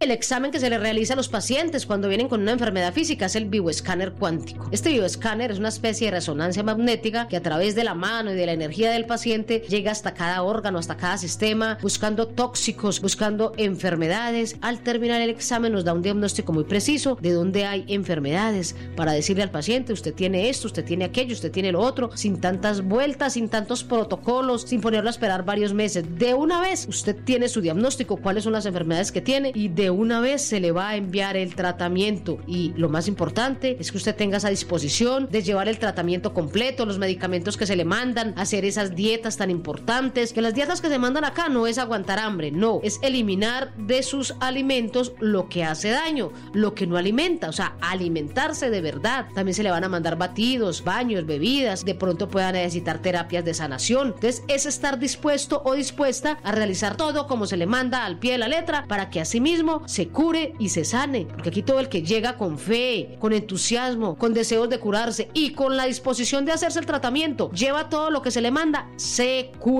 el examen que se le realiza a los pacientes cuando vienen con una enfermedad física es el bioescáner cuántico. Este bioescáner es una especie de resonancia magnética que a través de la mano y de la energía del paciente llega hasta cada órgano, hasta cada sistema, buscando tóxicos, buscando enfermedades. Al terminar el examen nos da un diagnóstico muy preciso de dónde hay enfermedades para decirle al paciente: usted tiene esto, usted tiene aquello, usted tiene lo otro, sin tantas vueltas, sin tantos protocolos, sin ponerlo a esperar varios meses. De una vez usted tiene su diagnóstico, cuáles son las enfermedades que tiene, y de una vez se le va a enviar el tratamiento. Y lo más importante es que usted tenga esa disposición de llevar el tratamiento completo, los medicamentos que se le mandan, hacer esas dietas tan importantes, que las dietas que se mandan acá no es aguantar hambre, no, es eliminar de sus alimentos lo que hace daño, lo que no alimenta, o sea, alimentarse de verdad. También se le van a mandar batidos, baños, bebidas, de pronto pueda necesitar terapias de sanación. Entonces es estar dispuesto o dispuesta a realizar todo como se le manda al pie de la letra para que así mismo se cure y se sane, porque aquí todo el que llega con fe, con entusiasmo, con deseos de curarse y con la disposición de hacerse el tratamiento, lleva todo lo que se le manda, se cura.